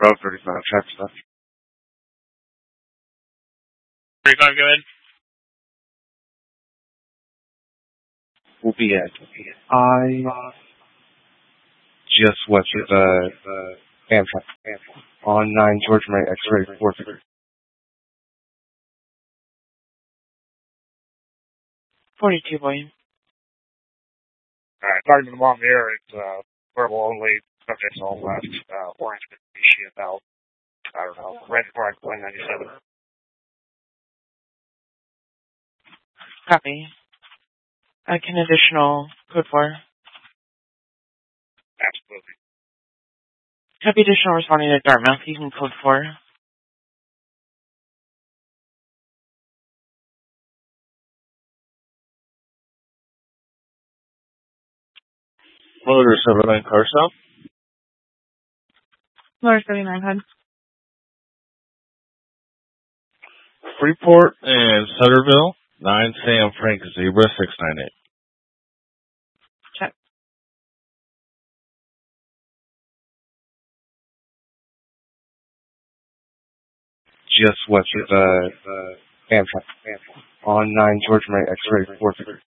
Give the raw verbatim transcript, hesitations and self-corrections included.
Road thirty-five, track stuff. thirty-five, go ahead. We'll be at I just west of the uh, Amtrak on nine George May X-ray four figure. forty-two, William. Alright, talking to the mom here, it's uh, verbal only, subjects all left, uh, Orange Mitsubishi about, I don't know, red flag one ninety-seven. Copy. I can additional code four. Absolutely. Copy additional responding to Dartmouth using code four. Motor seventy-nine car stop. Motor seventy-nine, head. Freeport and Sutterville, nine Sam Frank Zebra six nine eight. Check. Just west of the uh, Amtrak on nine George May X-ray four figure.